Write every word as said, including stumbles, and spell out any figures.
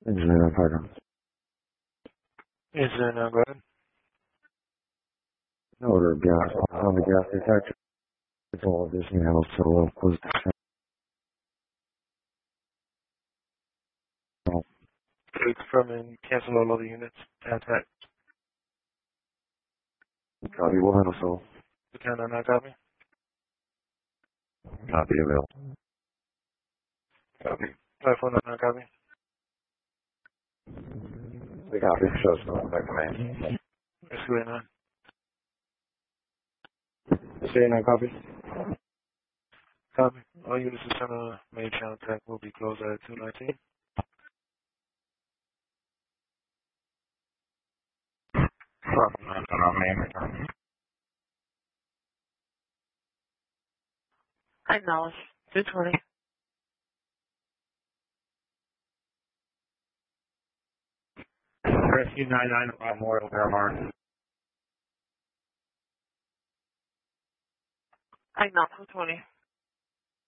Engineering partner. Engineering, now go ahead. No order of gas on the gas detector. It's all of this now, so we'll close the check. Please confirm and cancel all other units. Contact. Copy, we'll handle so. The count not copy. Copy available. Copy. Telephone not copy. The copy shows no back to me. S two eight nine. S two eight nine copy. Copy. All units in center main contact will be closed at two nineteen. Acknowledge. two twenty. Rescue nine nine Memorial Paramount. Acknowledge. two twenty.